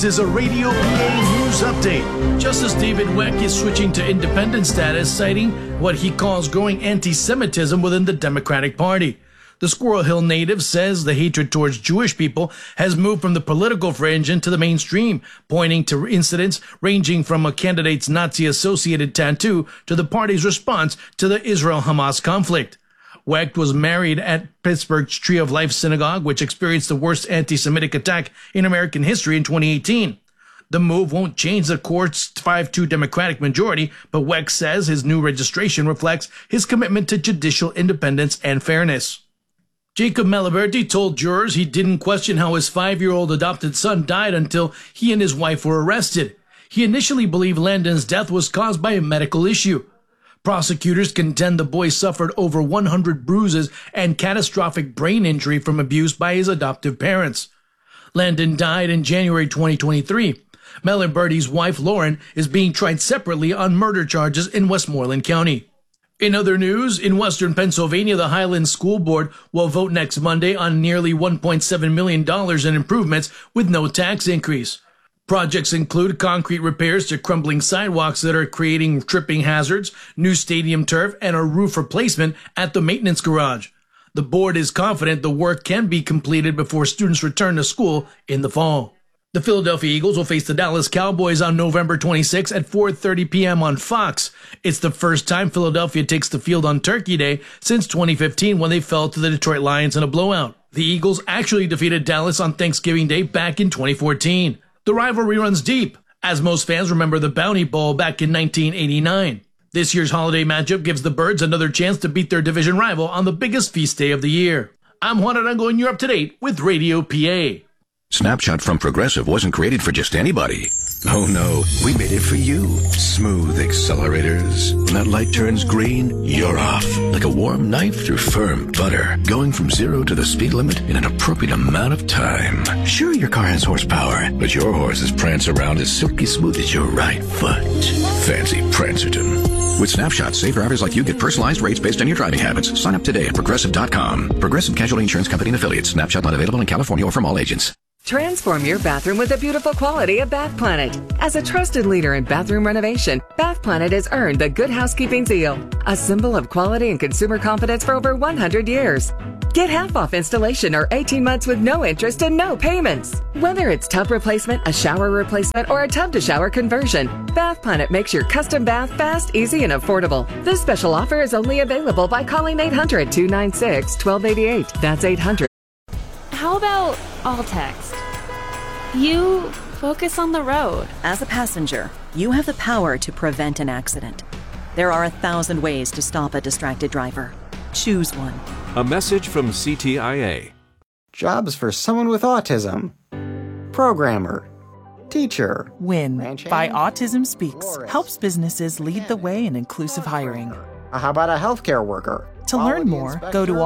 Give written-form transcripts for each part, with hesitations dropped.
This is a Radio PA News Update. Justice David Weck is switching to independent status, citing what he calls growing anti-Semitism within the Democratic Party. The Squirrel Hill native says the hatred towards Jewish people has moved from the political fringe into the mainstream, pointing to incidents ranging from a candidate's Nazi-associated tattoo to the party's response to the Israel-Hamas conflict. Wecht was married at Pittsburgh's Tree of Life Synagogue, which experienced the worst anti-Semitic attack in American history in 2018. The move won't change the court's 5-2 Democratic majority, but Wecht says his new registration reflects his commitment to judicial independence and fairness. Jacob Maliberti told jurors he didn't question how his 5-year-old adopted son died until he and his wife were arrested. He initially believed Landon's death was caused by a medical issue. Prosecutors contend the boy suffered over 100 bruises and catastrophic brain injury from abuse by his adoptive parents. Landon died in January 2023. Maliberti's wife, Lauren, is being tried separately on murder charges in Westmoreland County. In other news, in western Pennsylvania, the Highlands School Board will vote next Monday on nearly $1.7 million in improvements with no tax increase. Projects include concrete repairs to crumbling sidewalks that are creating tripping hazards, new stadium turf, and a roof replacement at the maintenance garage. The board is confident the work can be completed before students return to school in the fall. The Philadelphia Eagles will face the Dallas Cowboys on November 26 at 4:30 p.m. on Fox. It's the first time Philadelphia takes the field on Turkey Day since 2015 when they fell to the Detroit Lions in a blowout. The Eagles actually defeated Dallas on Thanksgiving Day back in 2014. The rivalry runs deep, as most fans remember the Bounty Bowl back in 1989. This year's holiday matchup gives the Birds another chance to beat their division rival on the biggest feast day of the year. I'm Juan Arango, and you're up to date with Radio PA. Snapshot from Progressive wasn't created for just anybody. Oh no, we made it for you. Smooth accelerators. When that light turns green, you're off. Like a warm knife through firm butter. Going from 0 to the speed limit in an appropriate amount of time. Sure, your car has horsepower, but your horses prance around as silky smooth as your right foot. Fancy Prancerton. With Snapshot, safe drivers like you get personalized rates based on your driving habits. Sign up today at Progressive.com. Progressive Casualty Insurance Company and Affiliates. Snapshot not available in California or from all agents. Transform your bathroom with the beautiful quality of Bath Planet. As a trusted leader in bathroom renovation, Bath Planet has earned the Good Housekeeping seal, a symbol of quality and consumer confidence for over 100 years. Get half off installation or 18 months with no interest and no payments. Whether it's tub replacement, a shower replacement, or a tub-to-shower conversion, Bath Planet makes your custom bath fast, easy, and affordable. This special offer is only available by calling 800-296-1288. That's 800. How about all text? You focus on the road. As a passenger, you have the power to prevent an accident. There are 1,000 ways to stop a distracted driver. Choose one. A message from CTIA. Jobs for someone with autism. Programmer. Teacher. WIN by Autism Speaks helps businesses lead the way in inclusive hiring. How about a healthcare worker? To learn more, go to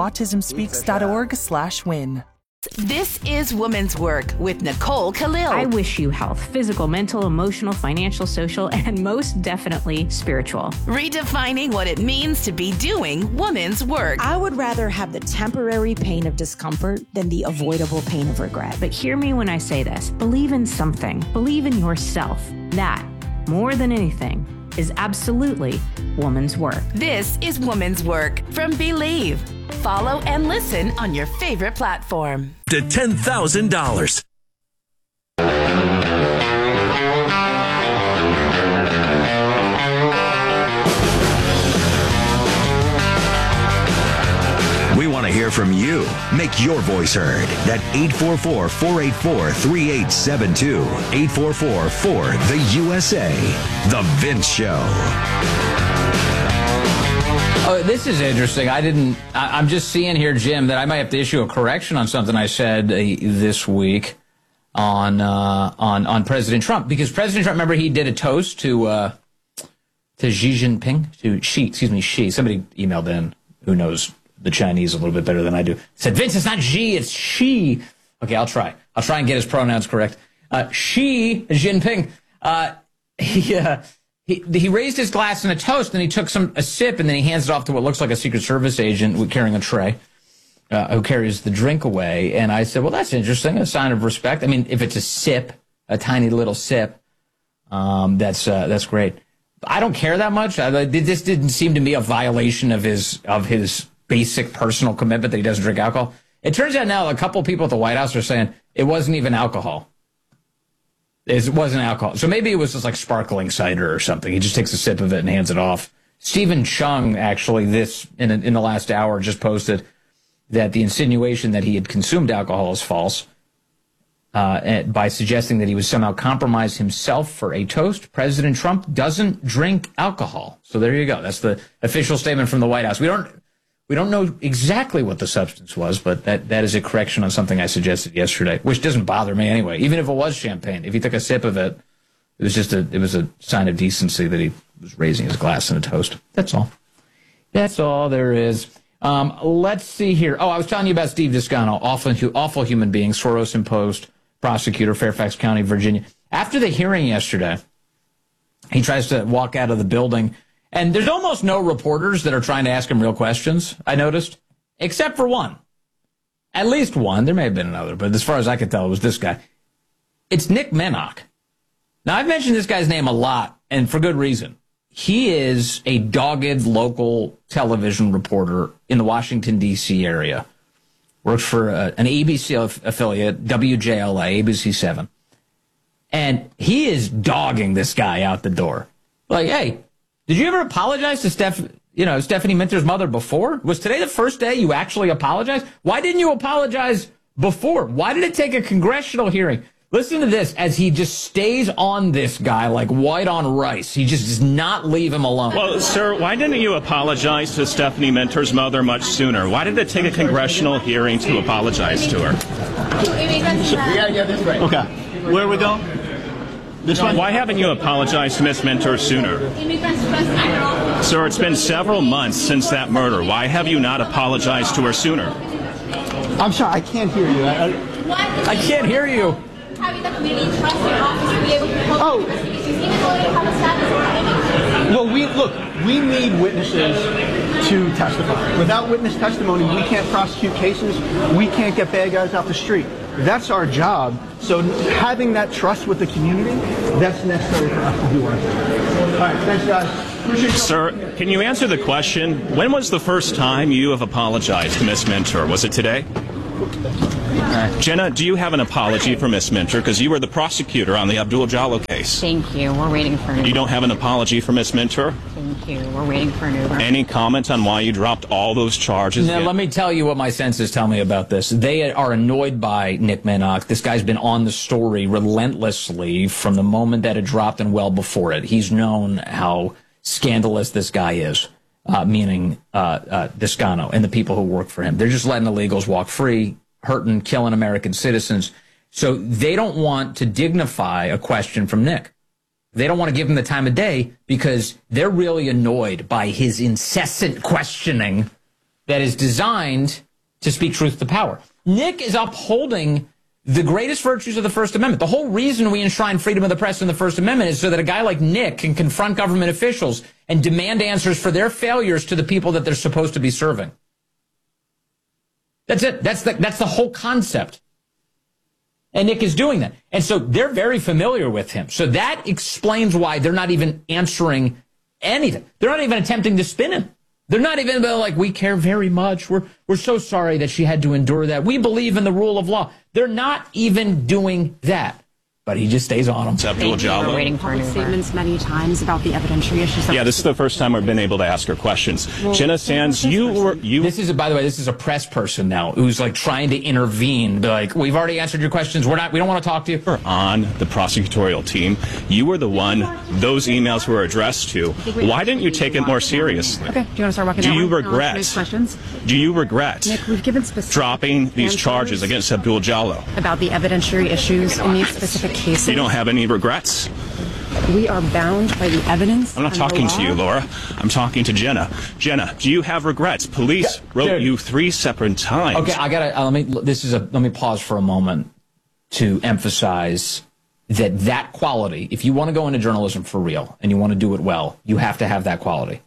autismspeaks.org/win. This is Women's Work with Nicole Khalil. I wish you health, physical, mental, emotional, financial, social, and most definitely spiritual. Redefining what it means to be doing women's work. I would rather have the temporary pain of discomfort than the avoidable pain of regret. But hear me when I say this. Believe in something. Believe in yourself. That, more than anything, is absolutely woman's work. This is Woman's Work from Believe. Follow and listen on your favorite platform. To $10,000. We want to hear from you. Make your voice heard at 844-484-3872. 844-4-THE-USA. The Vince Show. Oh, this is interesting. I'm just seeing here, Jim, that I might have to issue a correction on something I said this week on President Trump, because President Trump, remember, he did a toast to Xi Jinping, Xi. Somebody emailed in who knows the Chinese a little bit better than I do. Said, Vince, it's not Xi, it's Xi. Okay, I'll try and get his pronouns correct. Xi Jinping. He raised his glass in a toast, and he took a sip, and then he hands it off to what looks like a Secret Service agent carrying a tray, who carries the drink away. And I said, well, that's interesting, a sign of respect. I mean, if it's a sip, a tiny little sip. That's great. I don't care that much. This didn't seem to me a violation of his basic personal commitment that he doesn't drink alcohol. It turns out now a couple people at the White House are saying it wasn't even alcohol. It wasn't alcohol. So maybe it was just like sparkling cider or something. He just takes a sip of it and hands it off. Stephen Chung, actually, in the last hour, just posted that the insinuation that he had consumed alcohol is false by suggesting that he would somehow compromise himself for a toast. President Trump doesn't drink alcohol. So there you go. That's the official statement from the White House. We don't know exactly what the substance was, but that is a correction on something I suggested yesterday, which doesn't bother me anyway. Even if it was champagne, if he took a sip of it, it was a sign of decency that he was raising his glass in a toast. That's all. That's all there is. Let's see here. Oh, I was telling you about Steve Descano, awful human being, Soros-imposed prosecutor, Fairfax County, Virginia. After the hearing yesterday, he tries to walk out of the building. And there's almost no reporters that are trying to ask him real questions, I noticed, except for one. At least one. There may have been another, but as far as I could tell, it was this guy. It's Nick Minock. Now, I've mentioned this guy's name a lot, and for good reason. He is a dogged local television reporter in the Washington, D.C. area. Works for an ABC affiliate, WJLA, ABC 7. And he is dogging this guy out the door. Like, hey, did you ever apologize to Stephanie Minter's mother before? Was today the first day you actually apologized? Why didn't you apologize before? Why did it take a congressional hearing? Listen to this as he just stays on this guy like white on rice. He just does not leave him alone. Well, sir, why didn't you apologize to Stephanie Minter's mother much sooner? Why did it take a congressional hearing to apologize to her? Yeah, that's right. Okay. Where we go? This one? Why haven't you apologized to Miss Minter sooner? Sir, it's been several months since that murder. Why have you not apologized to her sooner? I'm sorry, I can't hear you. I can't hear you. Having the community trust your office to be able to hold issues, even though you have a status. Well, we need witnesses to testify. Without witness testimony, we can't prosecute cases. We can't get bad guys off the street. That's our job. So having that trust with the community, that's necessary for us to do our thing. All right, thanks, guys. Appreciate it. Sir, can you answer the question? When was the first time you have apologized to Miss Minter? Was it today? Jenna, do you have an apology for Miss Minter? Because you were the prosecutor on the Abdul Jallo case. Thank you. We're waiting for an Uber. You don't have an apology for Miss Minter? Thank you. We're waiting for an Uber. Any comment on why you dropped all those charges? Now, let me tell you what my senses tell me about this. They are annoyed by Nick Minock. This guy's been on the story relentlessly from the moment that it dropped and well before it. He's known how scandalous this guy is, meaning Descano and the people who work for him. They're just letting illegals walk free, hurting, killing American citizens. So they don't want to dignify a question from Nick. They don't want to give him the time of day because they're really annoyed by his incessant questioning that is designed to speak truth to power. Nick is upholding the greatest virtues of the First Amendment. The whole reason we enshrine freedom of the press in the First Amendment is so that a guy like Nick can confront government officials and demand answers for their failures to the people that they're supposed to be serving. That's it. That's the whole concept. And Nick is doing that. And so they're very familiar with him. So that explains why they're not even answering anything. They're not even attempting to spin him. They're not even like, we care very much. We're so sorry that she had to endure that. We believe in the rule of law. They're not even doing that. But he just stays on them. Thank you. We're waiting for statements many times about the evidentiary issues. Yeah, this is the first time we've been able to ask her questions. Well, Jenna Sands, This is, by the way, this is a press person now who's like trying to intervene. Be like, we've already answered your questions. We don't want to talk to you. On the prosecutorial team, you were the one those emails were addressed to. Why didn't you take it more seriously? Okay. Do you want to start walking? Do you regret? Do you regret Nick, we've given specific dropping these charges against Abdul Jallo about the evidentiary issues in these specific cases? You don't have any regrets? We are bound by the evidence. I'm not talking to you, Laura. I'm talking to Jenna. Jenna, do you have regrets? Police wrote you 3 separate times. Okay, I gotta let me pause for a moment to emphasize that quality. If you want to go into journalism for real and you want to do it well, you have to have that quality.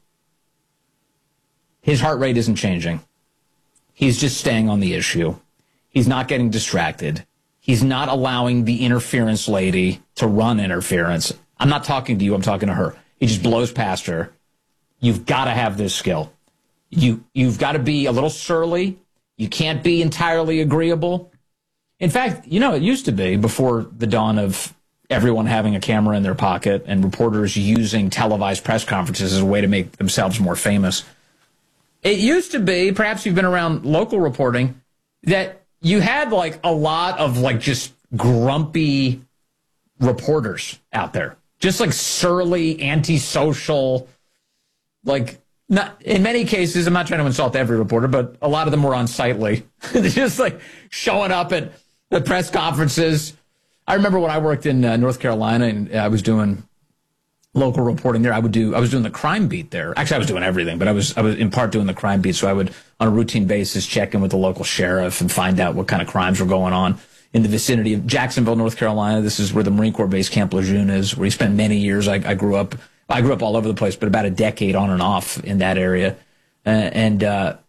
His heart rate isn't changing. He's just staying on the issue. He's not getting distracted. He's not allowing the interference lady to run interference. I'm not talking to you. I'm talking to her. He just blows past her. You've got to have this skill. You've got to be a little surly. You can't be entirely agreeable. In fact, you know, it used to be before the dawn of everyone having a camera in their pocket and reporters using televised press conferences as a way to make themselves more famous. It used to be, perhaps you've been around local reporting, that you had like a lot of like just grumpy reporters out there. Just like surly, antisocial, like, not in many cases, I'm not trying to insult every reporter, but a lot of them were unsightly. They're just like showing up at the press conferences. I remember when I worked in North Carolina and I was doing local reporting there, I was doing the crime beat there. Actually, I was doing everything, but I was in part doing the crime beat. So I would, on a routine basis, check in with the local sheriff and find out what kind of crimes were going on in the vicinity of Jacksonville, North Carolina. This is where the Marine Corps base Camp Lejeune is, where he spent many years. I grew up all over the place, but about a decade on and off in that area. During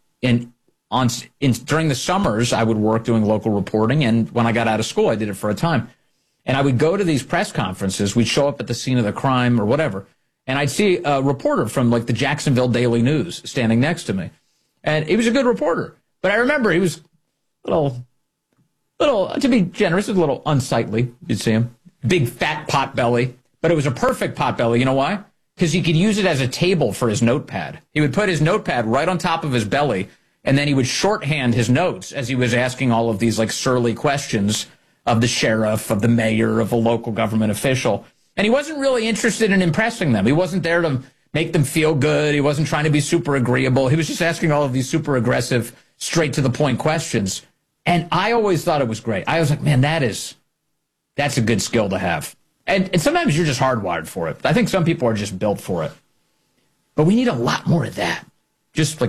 the summers, I would work doing local reporting. And when I got out of school, I did it for a time. And I would go to these press conferences. We'd show up at the scene of the crime or whatever. And I'd see a reporter from like the Jacksonville Daily News standing next to me. And he was a good reporter. But I remember he was a little, to be generous, a little unsightly. You'd see him. Big fat pot belly. But it was a perfect pot belly. You know why? Because he could use it as a table for his notepad. He would put his notepad right on top of his belly, and then he would shorthand his notes as he was asking all of these like surly questions of the sheriff, of the mayor, of a local government official. And he wasn't really interested in impressing them. He wasn't there to make them feel good. He wasn't trying to be super agreeable. He was just asking all of these super aggressive, straight to the point questions. And I always thought it was great. I was like, man, that's a good skill to have. And sometimes you're just hardwired for it. I think some people are just built for it. But we need a lot more of that. Just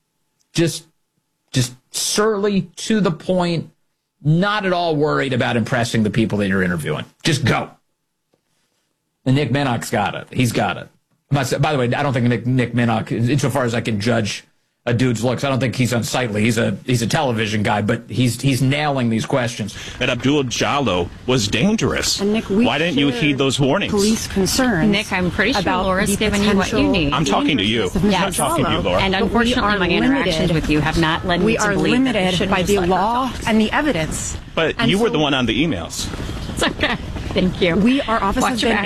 surly, to the point, not at all worried about impressing the people that you're interviewing. Just go. And Nick Minnock's got it. He's got it. By the way, I don't think Nick Minnock, insofar as I can judge a dude's looks, I don't think he's unsightly. He's a television guy, but he's nailing these questions. That Abdul Jallo was dangerous. And Nick, why didn't you heed those warnings? Police concerns. Nick, I'm pretty sure about Laura's given you what you need. I'm talking to you. I'm talking to you, Laura. And unfortunately, my interactions with you have not led me to believe we are limited by the law and the evidence. But you were the one on the emails. It's okay. Thank you. Our office has been